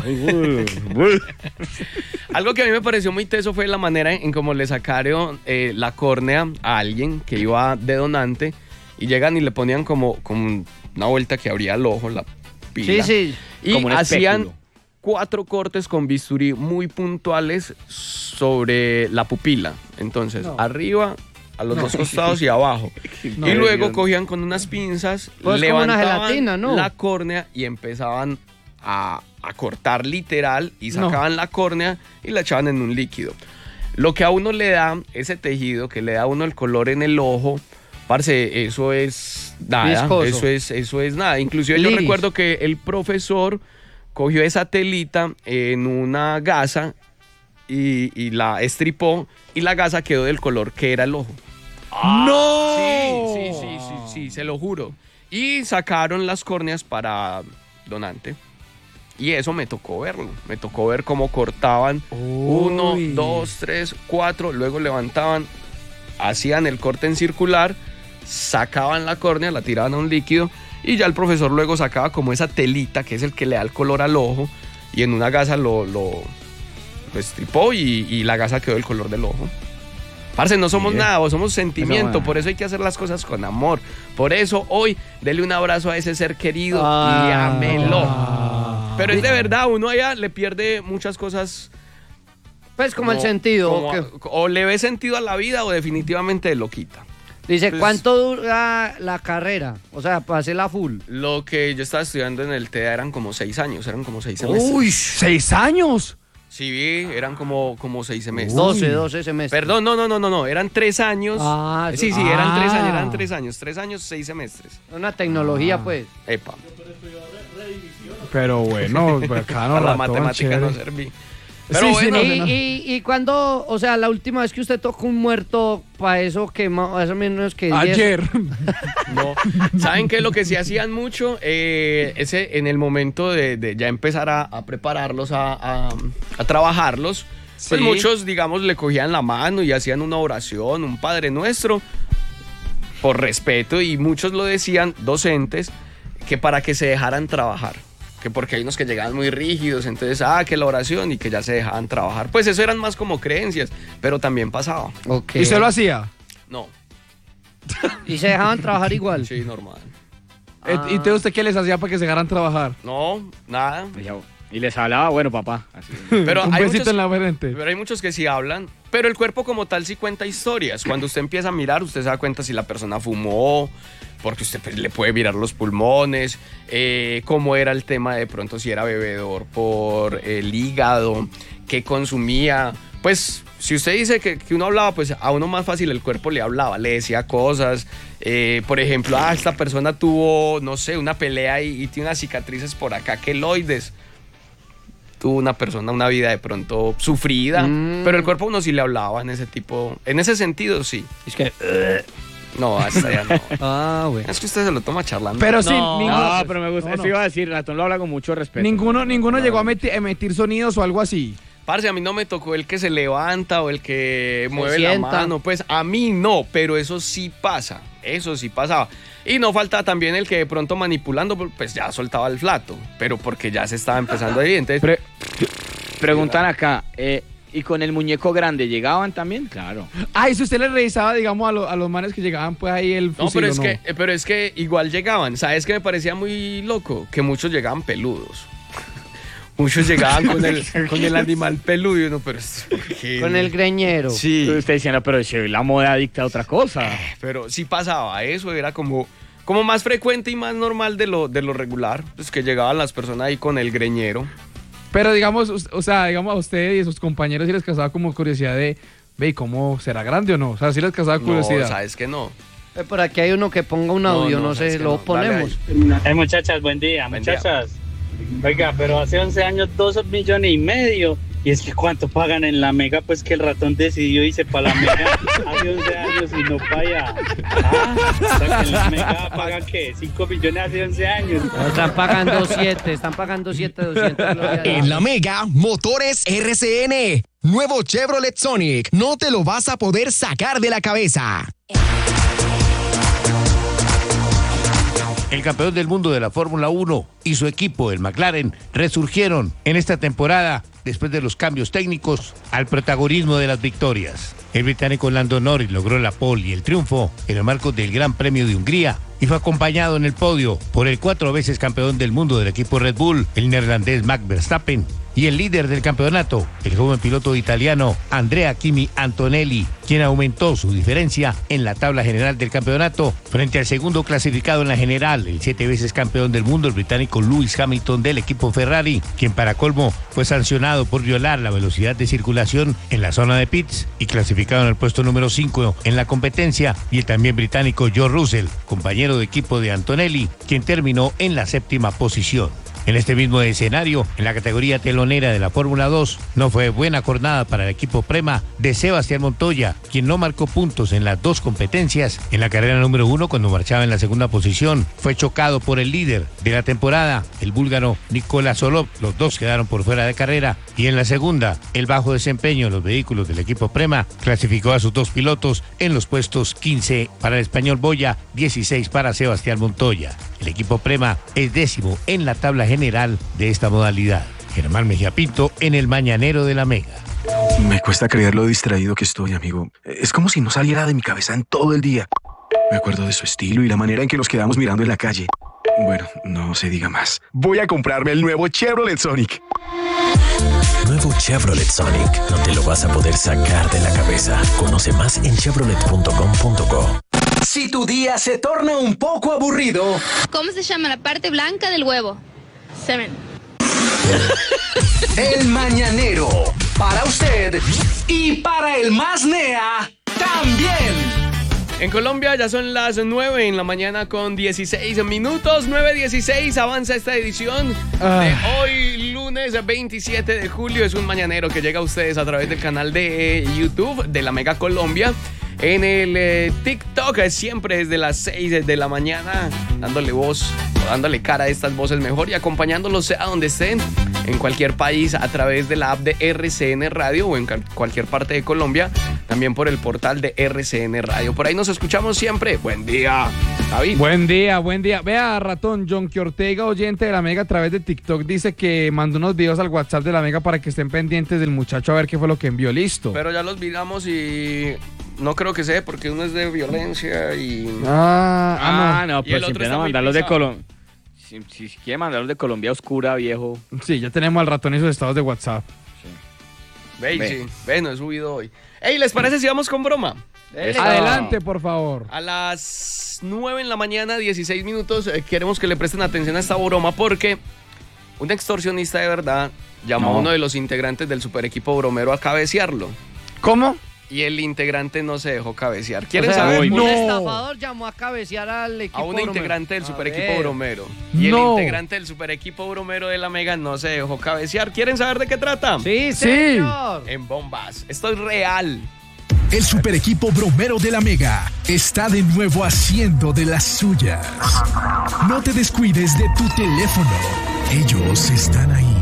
Algo que a mí me pareció muy teso fue la manera en cómo le sacaron eh, la córnea a alguien que iba de donante y llegan y le ponían como, como una vuelta que abría el ojo, la pila. Sí, sí. Y Como un hacían espéculo. cuatro cortes con bisturí muy puntuales sobre la pupila. Entonces, arriba, a los dos costados y abajo. No, y luego Dios. cogían con unas pinzas, Pues como una levantaban gelatina, ¿no? la córnea y empezaban a, a cortar literal y No. sacaban la córnea y la echaban en un líquido. Lo que a uno le da, ese tejido que le da a uno el color en el ojo, parce, eso es nada, Viscoso. eso es, eso es nada. Inclusive El yo iris. recuerdo que el profesor cogió esa telita en una gasa y, y la estripó y la gasa quedó del color que era el ojo. ¡No! Sí, sí, sí, sí, sí, se lo juro. Y sacaron las córneas para donante. Y eso me tocó verlo. Me tocó ver cómo cortaban uno, Uy. dos, tres, cuatro. Luego levantaban, hacían el corte en circular, sacaban la córnea, la tiraban a un líquido. Y ya el profesor luego sacaba como esa telita que es el que le da el color al ojo. Y en una gasa lo, lo, lo estripó y, y la gasa quedó del color del ojo. Parce, no somos Bien. nada, somos sentimiento, Eso, por eso hay que hacer las cosas con amor. Por eso hoy, dele un abrazo a ese ser querido Ah. y ámelo. Pero es de verdad, uno allá le pierde muchas cosas. Pues como el sentido. como ¿o qué? a- o le ve sentido a la vida o definitivamente lo quita. Dice, pues- ¿cuánto dura la carrera? O sea, para hacerla full. Lo que yo estaba estudiando en el T E A eran como seis años, eran como seis semestres. ¡Uy! ¿Seis años? Sí, vi, eran como, como seis semestres. doce, doce semestres. Perdón, no, no, no, no, no, eran tres años. Ah, sí, sí, eran tres ah. años, eran tres años, tres años, seis semestres. Una tecnología, pues. Epa. Pero bueno, bacano, Para la ratón, matemática no chévere. serví. Pero Sí, sí, bueno, no, y, no. y, y cuando, o sea, la última vez que usted tocó un muerto, para eso que más o menos que diez- Ayer. no. ¿Saben qué es lo que sí hacían mucho? Eh, ese, en el momento de, de ya empezar a, a prepararlos, a, a, a trabajarlos, pues Sí. muchos, digamos, le cogían la mano y hacían una oración, un Padre Nuestro, por respeto, y muchos lo decían, docentes, que para que se dejaran trabajar. Que porque hay unos que llegaban muy rígidos, entonces, ah, que la oración y que ya se dejaban trabajar. Pues eso eran más como creencias, pero también pasaba. Ok. ¿Y usted lo hacía? No, Y se dejaban trabajar igual. sí, normal. Eh, ¿Y usted, usted qué les hacía para que se dejaran trabajar? No, nada. Y les hablaba, bueno, papá. Así. Pero Un hay besito muchos, en la frente. pero hay muchos que sí hablan, pero el cuerpo como tal sí cuenta historias. Cuando usted empieza a mirar, usted se da cuenta si la persona fumó, porque usted pues, le puede mirar los pulmones, eh, cómo era el tema de pronto, si era bebedor por el hígado, qué consumía. Pues si usted dice que, que uno hablaba, pues a uno más fácil el cuerpo le hablaba, le decía cosas. Eh, por ejemplo, ah, esta persona tuvo, no sé, una pelea y, y tiene unas cicatrices por acá, queloides. Tuvo una persona una vida de pronto sufrida, Mm. pero el cuerpo a uno sí le hablaba en ese tipo, en ese sentido sí. Es que... No, hasta ya no. Ah, güey. Es que usted se lo toma charlando. Pero sí, no, ninguno, no, pero me gusta. no, no. Eso iba a decir, Ratón lo habla con mucho respeto. ninguno, ninguno llegó a meti- a emitir sonidos o algo así. Parce, a mí no me tocó el que se levanta o el que Se mueve la sienta. mano, pues a mí no, pero eso sí pasa, eso sí pasaba. Y no falta también el que de pronto manipulando, pues ya soltaba el flato, pero porque ya se estaba empezando ahí, entonces... Pre- preguntan acá, eh, ¿y con el muñeco grande llegaban también? Claro. Ah, y si usted le revisaba, digamos, a, lo- a los manes que llegaban, pues ahí el fusil, No, pero ¿o es, no? que, eh, pero es que igual llegaban. ¿Sabes qué me parecía muy loco? Que muchos llegaban peludos. Muchos llegaban con el, con el animal peludo y uno, pero es porque... Con el greñero. Sí, Usted diciendo, pero si la moda dicta otra cosa. pero sí pasaba eso, era como, como más frecuente y más normal de lo, de lo regular. Pues que llegaban las personas ahí con el greñero. Pero digamos, us- o sea, digamos a usted y a sus compañeros sí les causaba como curiosidad de, ve, ¿cómo será grande o no? O sea, sí les causaba No, curiosidad. sabes que no. Eh, Por aquí hay uno que ponga un No, audio, no, no, sabes sé, que lo no. Dale ponemos. Eh, muchachas, buen día, Buen muchachas. Oiga, pero hace once años dos millones y medio. Y es que cuánto pagan en la Mega, pues que el ratón decidió irse para la Mega hace once años y no para allá. Ah, o sea que en la Mega pagan qué, cinco millones hace once años. No, están pagando siete, están pagando siete, doscientos. gloria a Dios. En la Mega, motores R C N. Nuevo Chevrolet Sonic. No te lo vas a poder sacar de la cabeza. El campeón del mundo de la Fórmula uno y su equipo, el McLaren, resurgieron en esta temporada después de los cambios técnicos al protagonismo de las victorias. El británico Lando Norris logró la pole y el triunfo en el marco del Gran Premio de Hungría y fue acompañado en el podio por el cuatro veces campeón del mundo del equipo Red Bull, el neerlandés Max Verstappen, y el líder del campeonato, el joven piloto italiano Andrea Kimi Antonelli, quien aumentó su diferencia en la tabla general del campeonato frente al segundo clasificado en la general, el siete veces campeón del mundo, el británico Lewis Hamilton del equipo Ferrari, quien para colmo fue sancionado por violar la velocidad de circulación en la zona de pits y clasificado en el puesto número cinco en la competencia, y el también británico George Russell, compañero de equipo de Antonelli, quien terminó en la séptima posición. En este mismo escenario, en la categoría telonera de la Fórmula dos, no fue buena jornada para el equipo Prema de Sebastián Montoya, quien no marcó puntos en las dos competencias. En la carrera número uno, cuando marchaba en la segunda posición, fue chocado por el líder de la temporada, el búlgaro Nicolás Solov. Los dos quedaron por fuera de carrera. Y en la segunda, el bajo desempeño en los vehículos del equipo Prema clasificó a sus dos pilotos en los puestos quince para el español Boya, dieciséis para Sebastián Montoya. El equipo Prema es décimo en la tabla general de esta modalidad. Germán Mejía Pinto en el Mañanero de la Mega. Me cuesta creer lo distraído que estoy, amigo. Es como si no saliera de mi cabeza en todo el día. Me acuerdo de su estilo y la manera en que nos quedamos mirando en la calle. Bueno, no se diga más. Voy a comprarme el nuevo Chevrolet Sonic. Nuevo Chevrolet Sonic. No te lo vas a poder sacar de la cabeza. Conoce más en chevrolet punto com punto co. Si tu día se torna un poco aburrido, ¿Cómo se llama la parte blanca del huevo? Semen. El Mañanero, para usted y para el más nea, también. En Colombia ya son las nueve en la mañana con dieciséis minutos. nueve dieciséis, avanza esta edición Ah. de hoy, lunes veintisiete de julio. Es un mañanero que llega a ustedes a través del canal de eh, YouTube de la Mega Colombia. En el eh, TikTok, eh, siempre desde las seis de la mañana, dándole voz, o dándole cara a estas voces mejor y acompañándolos sea donde estén, en cualquier país, a través de la app de R C N Radio o en ca- cualquier parte de Colombia, también por el portal de R C N Radio. Por ahí nos escuchamos siempre. Buen día, David. Buen día, buen día. Vea, ratón, Jonky Ortega, oyente de la Mega a través de TikTok, dice que mandó unos videos al WhatsApp de la Mega para que estén pendientes del muchacho a ver qué fue lo que envió. Listo. Pero ya los miramos y no creo que sea porque uno es de violencia y... Ah, Ah, ah, no, Y el pues otro si está empiezan a muy mandarlos de pisado. Colombia. Si, si, si quiere mandarlos de Colombia oscura, viejo. no. Sí, ya tenemos al ratón y sus estados de WhatsApp. Ve, Ve. sí. Ve, no he subido hoy. Ey, ¿les parece si vamos con broma? Eso. Adelante, por favor. A las nueve en la mañana, dieciséis minutos, eh, queremos que le presten atención a esta broma porque un extorsionista de verdad llamó No. a uno de los integrantes del super equipo bromero a cabecearlo. ¿Cómo? Y el integrante no se dejó cabecear. ¿Quieren O sea, saber? un no. estafador llamó a cabecear al equipo A un bromero. integrante del A super ver. equipo bromero. Y No. el integrante del super equipo bromero de la Mega no se dejó cabecear. ¿Quieren saber de qué trata? Sí, Sí. señor. En bombas. Esto es real. El super equipo bromero de la Mega está de nuevo haciendo de las suyas. No te descuides de tu teléfono. Ellos están ahí.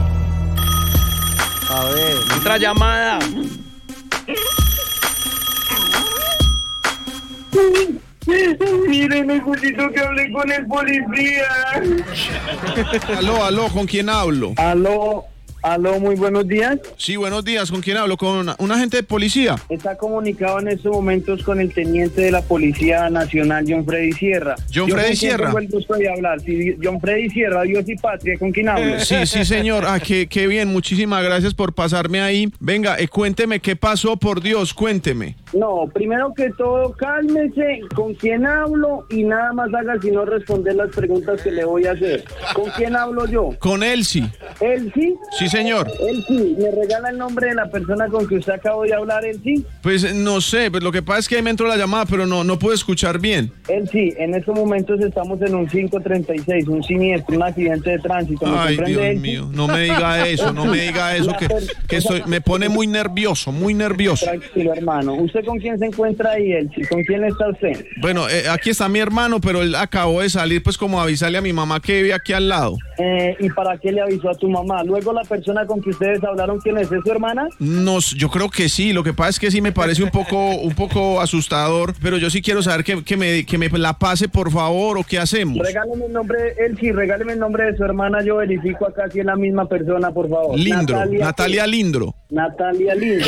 A ver. Otra llamada. Mire, necesito que hable con el policía. Aló, aló, ¿con quién hablo? Aló, aló, muy buenos días. Sí, buenos días, ¿con quién hablo? ¿Con un agente de policía? Está comunicado en estos momentos con el teniente de la Policía Nacional, John Freddy Sierra. John Yo Freddy con quién Sierra. tengo el gusto de hablar. Sí, John Freddy Sierra, Dios y Patria, ¿con quién hablo? Sí, sí, señor. Ah, qué, qué bien, muchísimas gracias por pasarme ahí. Venga, eh, cuénteme qué pasó, por Dios, cuénteme. No, primero que todo, cálmese, con quién hablo y nada más haga sino responder las preguntas que le voy a hacer. ¿Con quién hablo yo? Con Elsie. ¿Él sí? Sí, señor. Él sí. ¿Me regala el nombre de la persona con que usted acabó de hablar? Él sí. Pues eh, no sé, pues lo que pasa es que ahí me entró la llamada, pero no, no puedo escuchar bien. Él sí. En estos momentos estamos en un cinco treinta y seis, un siniestro, un accidente de tránsito. ¿Me Ay, comprende, Dios Elsie? mío, no me diga eso, no me diga eso, que, que estoy, me pone muy nervioso, muy nervioso. Tranquilo, hermano. ¿Usted con quién se encuentra ahí, Elsie? ¿Con quién está usted? Bueno, eh, aquí está mi hermano, pero él acabó de salir, pues como a avisarle a mi mamá que vive aquí al lado. Eh, ¿Y para qué le avisó a tu mamá? Luego la persona con que ustedes hablaron, ¿quién es? ¿Es su hermana? No, yo creo que sí, lo que pasa es que sí me parece un poco, un poco asustador, pero yo sí quiero saber que, que, me, que me la pase, por favor, o qué hacemos. Regáleme el nombre, él sí, regáleme el nombre de su hermana, yo verifico acá si es la misma persona, por favor. Lindro, Natalia, Natalia Lindro. Natalia Lindo.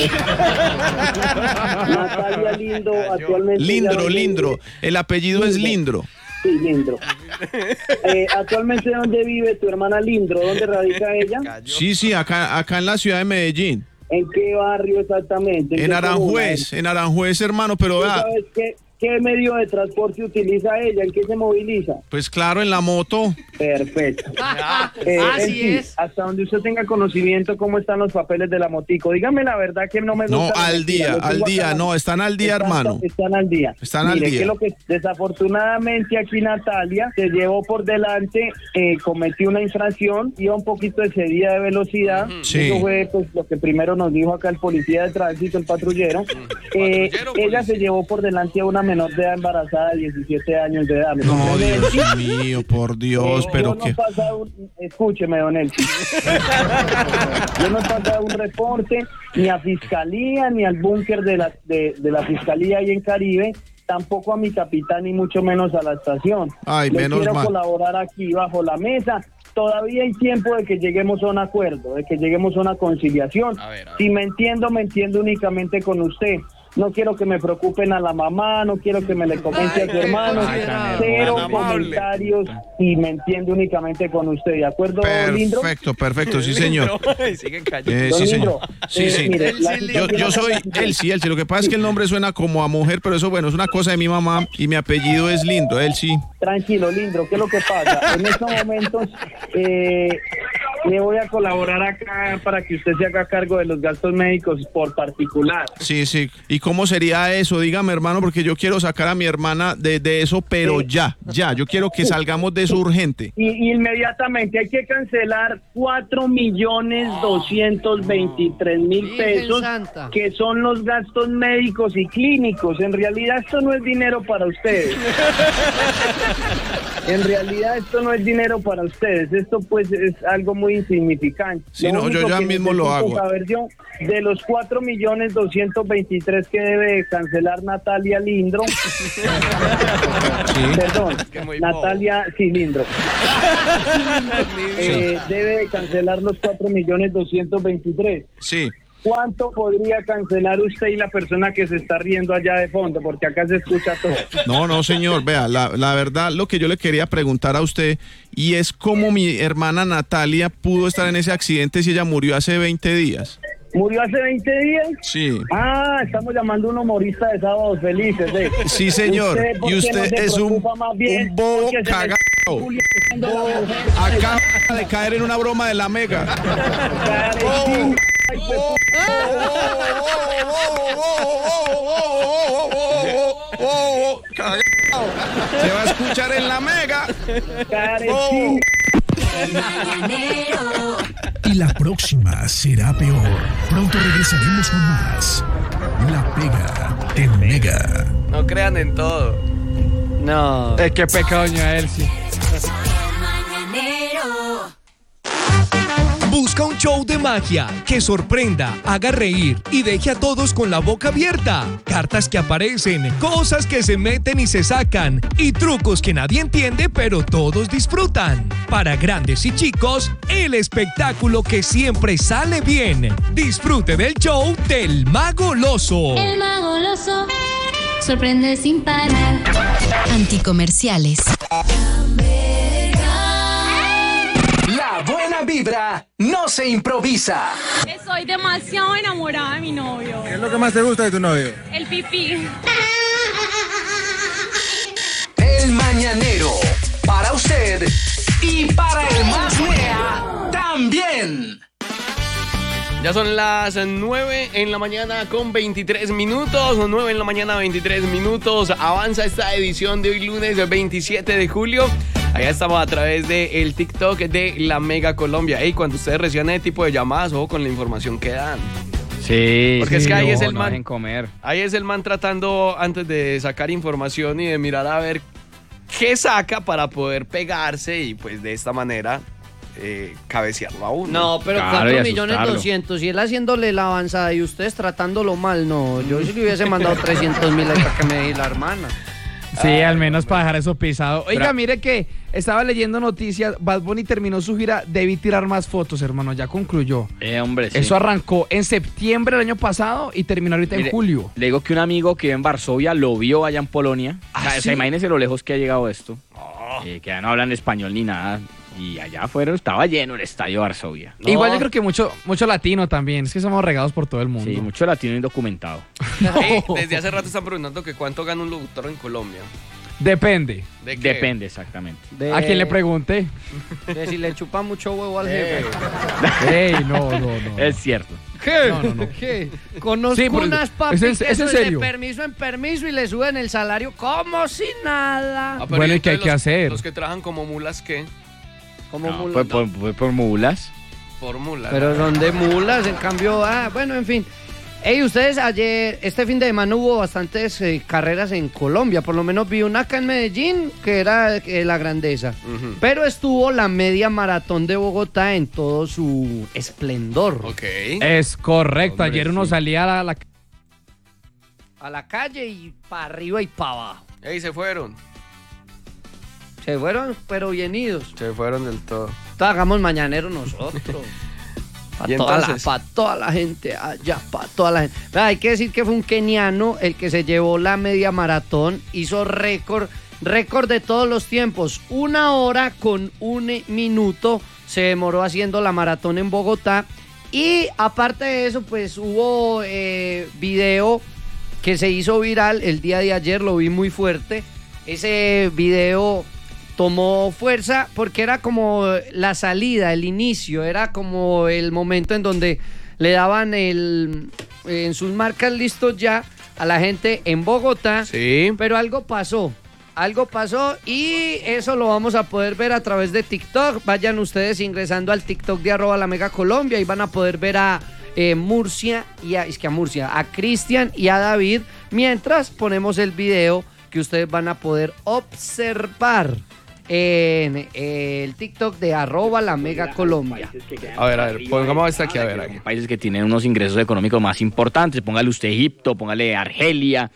Natalia Lindo, actualmente. Lindro, ya- Lindro. El apellido es Lindro. Sí, Lindro. Eh, actualmente, ¿dónde vive tu hermana Lindro? ¿Dónde radica ella? Sí, sí, acá, acá en la ciudad de Medellín. ¿En qué barrio exactamente? En qué Aranjuez, en Aranjuez, hermano, pero comuna? vea, ¿Tú sabes qué, qué medio de transporte utiliza ella? ¿En qué se moviliza? pues claro, en la moto. Perfecto. Eh, Así Elsie, es. hasta donde usted tenga conocimiento cómo están los papeles de la motico. Dígame la verdad que no me No, gusta. la al mentira. día, Lo tengo al acá. día, no, están al día, Están- hermano. Están al día. Están al Mire, día. que lo que desafortunadamente aquí Natalia se llevó por delante, eh, cometió una infracción, iba un poquito excedida de velocidad. Sí. Eso fue pues, lo que primero nos dijo acá el policía de tránsito, el patrullero. Eh, ella se llevó por delante a una menor de edad embarazada de diecisiete años de edad. ¿Me No, comprende, Elsie? Dios mío, por Dios, Eh, pero yo no que... he pasado un- escúcheme, don Elsie. Yo no he pasado un reporte ni a fiscalía ni al búnker de la, de, de la fiscalía ahí en Caribe, tampoco a mi capitán ni mucho menos a la estación. Ay, Le menos quiero mal. colaborar aquí bajo la mesa. Todavía hay tiempo de que lleguemos a un acuerdo, de que lleguemos a una conciliación. Si me entiendo, me entiendo únicamente con usted. No quiero que me preocupen a la mamá, no quiero que me le comente a su hermano. Cero comentarios y me entiendo únicamente con usted. ¿De acuerdo, Lindro? Perfecto, perfecto, sí, señor. Siguen callando. Eh, Don sí, Lindro, señor. Sí, eh, sí. mire, la Yo, situación yo acá soy es la siguiente. Elsie, Elsie. Lo que pasa es que el nombre suena como a mujer, pero eso, bueno, es una cosa de mi mamá y mi apellido es Lindo, Elsie. Tranquilo, Lindro, ¿qué es lo que pasa? En estos momentos, eh, le voy a colaborar acá para que usted se haga cargo de los gastos médicos por particular. Sí, sí. ¿Y cómo sería eso? Dígame, hermano, porque yo quiero sacar a mi hermana de, de eso, pero Sí. ya, ya. Yo quiero que salgamos de eso urgente. Y, y inmediatamente hay que cancelar cuatro millones doscientos veintitrés mil Virgen pesos, Santa. que son los gastos médicos y clínicos. En realidad esto no es dinero para ustedes. En realidad esto no es dinero para ustedes. Esto pues es algo muy insignificante. Sí, no, yo único ya que mismo lo necesito hago. saber yo, de los cuatro millones doscientos veintitrés que debe cancelar Natalia Lindro. Perdón, Natalia Cilindro. Eh, debe cancelar los cuatro millones doscientos veintitrés. Sí. ¿Cuánto podría cancelar usted y la persona que se está riendo allá de fondo? Porque acá se escucha todo. No, no, señor. Vea, la, la verdad, lo que yo le quería preguntar a usted, y es cómo mi hermana Natalia pudo estar en ese accidente si ella murió hace veinte días. ¿Murió hace veinte días? Sí. Ah, estamos llamando a un humorista de Sábados Felices. ¿eh? Sí, señor. ¿por Y qué usted no se es un, preocupa más bien? un bobo Porque se le está cagado. juliando la mujer? Acaba de caer en una broma de la Mega. Caretín. Ay, pues, Se va a escuchar en la Mega. Caretín. Y la próxima será peor. Pronto regresaremos con más. La Pega en Mega. No crean en todo. No. Es que peca doña Elsie. Busca un show de magia que sorprenda, haga reír y deje a todos con la boca abierta. Cartas que aparecen, cosas que se meten y se sacan y trucos que nadie entiende pero todos disfrutan. Para grandes y chicos, el espectáculo que siempre sale bien. Disfrute del show del Mago Loso. El mago loso sorprende sin parar. Anticomerciales. La buena vibra no se improvisa. Estoy demasiado enamorada de mi novio. ¿Qué es lo que más te gusta de tu novio? El pipí. El mañanero. Para usted y para el más mea también. Ya son las nueve en la mañana con veintitrés minutos, nueve en la mañana veintitrés minutos. Avanza esta edición de hoy lunes veintisiete de julio. Allá estamos a través del TikTok de La Mega Colombia. Ey, cuando ustedes reciban ese tipo de llamadas, ojo con la información que dan. Sí, Porque sí, es que ahí no, es el no man. dejen comer. Ahí es el man tratando antes de sacar información y de mirar a ver qué saca para poder pegarse y pues de esta manera eh, cabecearlo a uno. No, pero Claro, cuatro y millones asustarlo. doscientos y él haciéndole la avanzada y ustedes tratándolo mal, no. Yo sí le hubiese mandado trescientos mil ahí para que me diga la hermana. Sí, al menos para dejar eso pisado. Oiga, Pero- mire que estaba leyendo noticias. Bad Bunny terminó su gira. Debí tirar más fotos, hermano. Ya concluyó. Eh, hombre, sí. Eso arrancó en septiembre del año pasado y terminó ahorita Mire, en julio. Le digo que un amigo que vive en Varsovia lo vio allá en Polonia. ¿Ah, o sea, sí? o sea, imagínense lo lejos que ha llegado esto. Eh, que ya no hablan español ni nada. Y allá fueron, estaba lleno el estadio de Varsovia. Igual yo creo que mucho, mucho latino también. Es que somos regados por todo el mundo. Sí, mucho latino indocumentado. Ey, desde hace rato están preguntando que cuánto gana un locutor en Colombia. Depende. ¿De qué? Depende, exactamente. De- ¿A quién le pregunté? De si le chupa mucho huevo al jefe. Ey, no, no, no. Es cierto. ¿Qué? No, no, no. ¿Qué? Conozco Sí, pero unas es papi en- que es en eso de serio. permiso en permiso y le suben el salario como si nada. Ah, pero Bueno, ¿y entonces qué hay que los- hacer? Los que trabajan como mulas, ¿qué? Como No, mula- fue por, fue por mulas. Por mulas. Pero son de mulas, en cambio, ah, bueno, en fin. Ey, ustedes ayer, este fin de semana hubo bastantes eh, carreras en Colombia, por lo menos vi una acá en Medellín, que era eh, la grandeza. Ujú. Pero estuvo la media maratón de Bogotá en todo su esplendor. Ok. Es correcto. Hombre, Ayer uno sí. salía a la... A la calle y para arriba y para abajo. Ey, se fueron. Se fueron, pero bien idos. Se fueron del todo. Entonces, hagamos mañanero nosotros. Para ¿Y toda, la, entonces? pa' toda la gente allá, para toda la gente. Vea, hay que decir que fue un keniano el que se llevó la media maratón, hizo récord, récord de todos los tiempos. Una hora con un minuto se demoró haciendo la maratón en Bogotá. Y aparte de eso, pues hubo eh, video que se hizo viral el día de ayer, lo vi muy fuerte. Ese video tomó fuerza porque era como la salida, el inicio, era como el momento en donde le daban el en sus marcas listos ya a la gente en Bogotá. Sí. Pero algo pasó. Algo pasó y eso lo vamos a poder ver a través de TikTok. Vayan ustedes ingresando al TikTok de arroba la Mega Colombia y van a poder ver a eh, Murcia y a, es que a Murcia, a Cristian y a David, mientras ponemos el video que ustedes van a poder observar en el TikTok de arroba la Mega Colombia. A ver, a ver, pongamos esta aquí, a ver. Aquí. Países que tienen unos ingresos económicos más importantes. Póngale usted Egipto, póngale Argelia,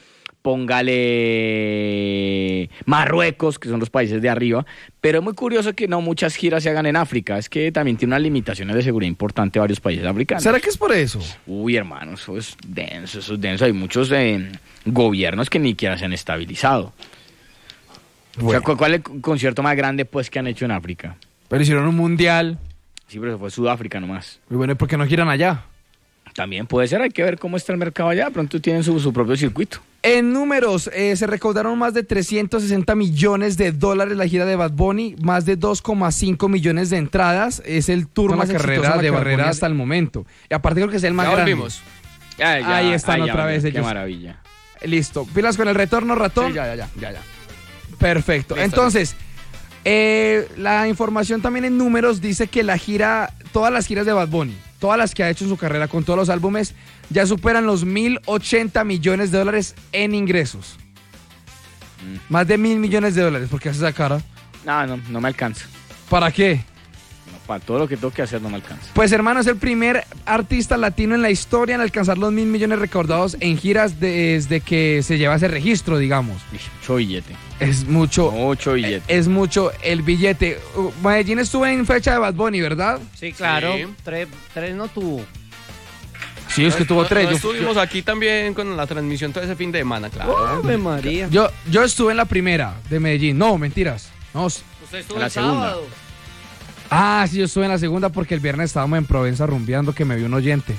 póngale Marruecos, que son los países de arriba. Pero es muy curioso que no muchas giras se hagan en África. Es que también tiene unas limitaciones de seguridad importantes varios países africanos. ¿Será que es por eso? Uy, hermano, eso es denso, eso es denso. Hay muchos eh, gobiernos que ni siquiera se han estabilizado. Bueno. O sea, ¿cuál, ¿cuál es el concierto más grande pues que han hecho en África? Pero hicieron un mundial. Sí, pero fue Sudáfrica nomás. Muy bueno, ¿y por qué no giran allá? También puede ser, hay que ver cómo está el mercado allá. De pronto tienen su, su propio circuito. En números, eh, se recaudaron más de trescientos sesenta millones de dólares la gira de Bad Bunny, más de dos coma cinco millones de entradas. Es el tour más exitoso de Bad Bunny hasta el momento. Y aparte creo que es el más ya grande. Volvimos. Ya, ya, Ahí están ay, otra ya, vez qué ellos. maravilla. Listo. ¿Pilas con el retorno, ratón? Sí, ya, ya, ya, ya, ya. Perfecto. Listo, Entonces, eh, la información también en números dice que la gira, todas las giras de Bad Bunny, todas las que ha hecho en su carrera con todos los álbumes, ya superan los mil ochenta millones de dólares en ingresos. Mm. Más de mil millones de dólares. ¿Por qué hace esa cara? No, no, no me alcanza. ¿Para qué? No, para todo lo que tengo que hacer no me alcanza. Pues hermano, es el primer artista latino en la historia en alcanzar los mil millones recaudados en giras desde que se lleva ese registro, digamos. Mucho billete. Es mucho. Mucho billete. Es mucho el billete. Uh, Medellín estuvo en fecha de Bad Bunny, ¿verdad? Sí, claro. Sí. Tres, tres no tuvo. Sí, es que tuvo tres. No, Yo, estuvimos yo, aquí también con la transmisión todo ese fin de semana, claro. ¡Ave María! yo, yo estuve en la primera de Medellín. No, mentiras. No. Usted estuvo En la el segunda. sábado. Ah, sí, yo estuve en la segunda porque el viernes estábamos en Provenza rumbeando que me vio un oyente.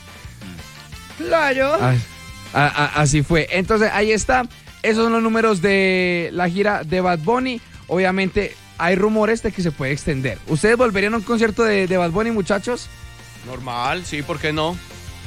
Claro. Ah, a- a- así fue. Entonces, ahí está. Esos son los números de la gira de Bad Bunny. Obviamente, hay rumores de que se puede extender. ¿Ustedes volverían a un concierto de, de Bad Bunny, muchachos? Normal, sí, ¿por qué no?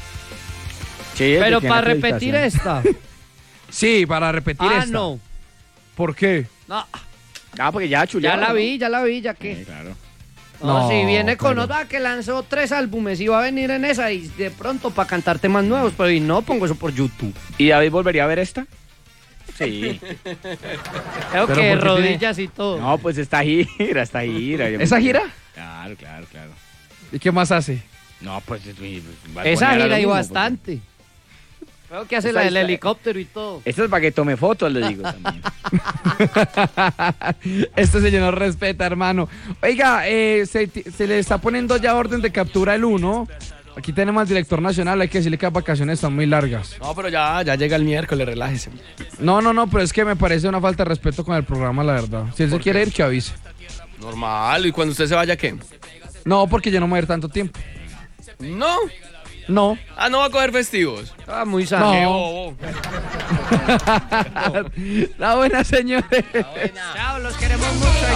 Sí, Pero para repetir esta. Sí, para repetir Ah, esta. no. ¿Por qué? No. Ah, porque ya Ya chulearon, la ¿no? vi, ya la vi, ya que. Sí, claro. No, No, si viene con pero- otra que lanzó tres álbumes y va a venir en esa y de pronto para cantar temas nuevos, pero y no pongo eso por YouTube. ¿Y David volvería a ver esta? Sí. Creo ¿Pero que por qué rodillas y todo. No, pues esta gira, esta gira. ¿Esa gira? Claro, claro, claro. ¿Y qué más hace? No, pues... es- es- Bad Esa Bunny era lo gira y mismo, bastante. Creo que hace Esa la del está- helicóptero y todo. porque- Esto es para que tome fotos, le digo también. Este señor no respeta, hermano. Oiga, eh, se, se le está poniendo ya orden de captura el uno. Aquí tenemos al director nacional, hay que decirle que las vacaciones están muy largas. No, pero ya, ya llega el miércoles, relájese. No, no, no, pero es que me parece una falta de respeto con el programa, la verdad. Si él se quiere ir, que avise. Normal, ¿y cuando usted se vaya qué? No, porque yo no me voy a ir tanto tiempo. No. No. Ah, no va a coger festivos. Ah, muy No. sano. Qué bobo. La buena, señores. Chao, los queremos mucho.